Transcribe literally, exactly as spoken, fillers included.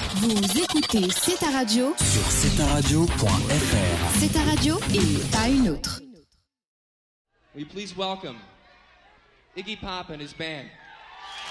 Vous écoutez C'est ta radio sur c'est ta radio point f r. C'est ta radio et pas une autre. Will you please welcome Iggy Pop and his band.